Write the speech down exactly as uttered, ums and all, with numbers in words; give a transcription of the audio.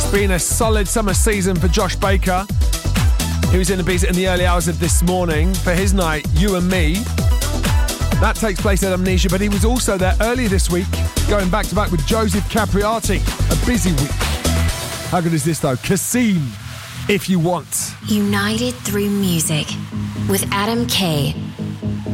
Been a solid summer season for Josh Baker. He was in the Ibiza in the early hours of this morning for his night, You and Me. That takes place at Amnesia, but he was also there earlier this week, going back to back with Joseph Capriati. A busy week. How good is this though? Kasim, If You Want. United through music with Adam Kay.